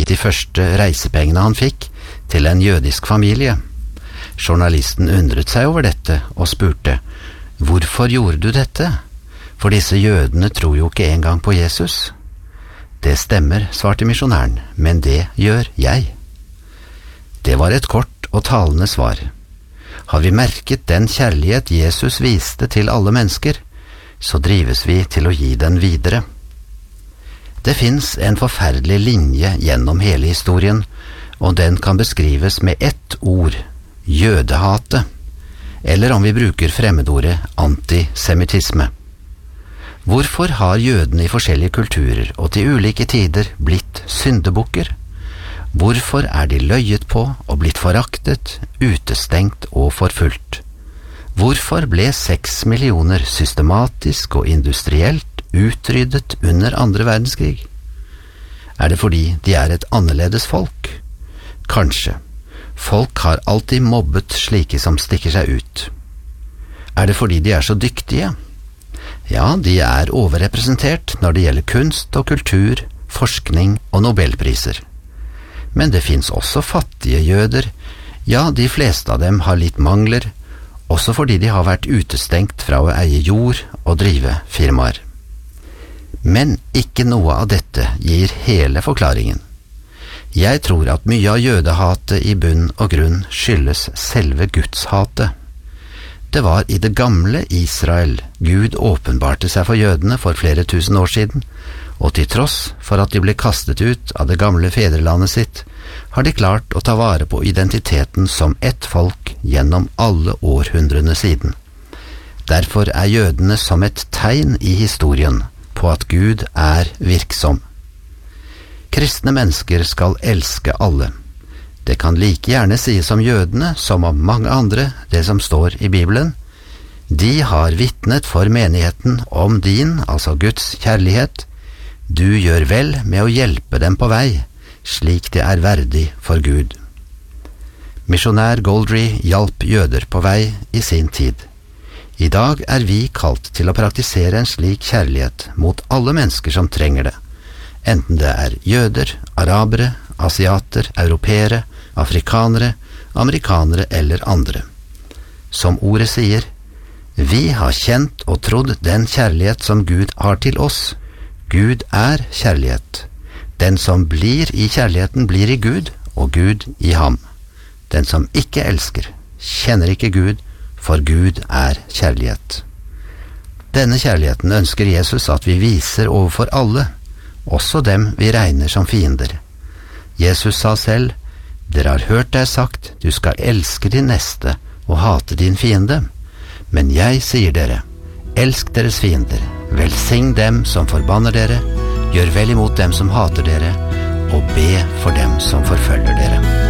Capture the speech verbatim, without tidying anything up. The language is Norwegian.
de første reisepengene han fikk til en jødisk familie. Journalisten undret seg over dette og spurte, «Hvorfor gjorde du dette? For disse jødene tror jo ikke engang på Jesus.» «Det stemmer», svarte misjonæren, «men det gjør jeg.» Det var et kort og talende svar. Har vi merket den kjærlighet Jesus viste til alle mennesker, så drives vi til å gi den videre. Det finnes en forferdelig linje gjennom hele historien, og den kan beskrives med ett ord, jødehate, eller om vi bruker fremmedordet antisemittisme. Hvorfor har jødene i forskjellige kulturer og til ulike tider blitt syndebukker? Hvorfor er de løyet på og blitt foraktet, utestengt og forfulgt? Hvorfor ble seks millioner systematisk og industrielt utryddet under andre verdenskrig? Er det fordi de er et annerledes folk? Kanskje. Folk har alltid mobbet slike som stikker seg ut. Er det fordi de er så dyktige? Ja, de er overrepresentert når det gjelder kunst og kultur, forskning og nobelpriser. Men det finnes også fattige jøder. Ja, de fleste av dem har litt mangler, også fordi de har vært utestengt fra å eie jord og drive firmaer. Men ikke noe av dette gir hele forklaringen. Jeg tror at mye av jødehatet i bunn og grunn skyldes selve gudshatet. Det var i det gamle Israel Gud åpenbarte seg for jødene for flere tusen år siden, og til tross for at de ble kastet ut av det gamle fedrelandet sitt, har de klart å ta vare på identiteten som ett folk gjennom alle århundrene siden. Derfor er jødene som et tegn i historien på at Gud er virksom. Kristne mennesker skal elske alle. Det kan like gjerne sies om jødene som om mange andre, det som står i Bibelen. De har vittnet for menigheten om din, altså Guds kjærlighet. Du gjør vel med å hjelpe dem på vei, slik det er verdig for Gud. Misjonær Goldry hjalp jøder på vei i sin tid. I dag er vi kalt til å praktisere en slik kjærlighet mot alle mennesker som trenger det. Enten det er jøder, arabere, asiater, europeere, afrikanere, amerikanere eller andre. Som ordet sier, vi har kjent og trodd den kjærlighet som Gud har til oss. Gud er kjærlighet. Den som blir i kjærligheten blir i Gud, og Gud i ham. Den som ikke elsker, kjenner ikke Gud, for Gud er kjærlighet. Denne kjærligheten ønsker Jesus at vi viser overfor alle, også dem vi regner som fiender. Jesus sa selv, dere har hørt deg sagt, du skal elske din neste og hate din fiende. Men jeg sier dere, elsk deres fiender, velsign dem som forbanner dere, gjør vel imot dem som hater dere, og be for dem som forfølger dere.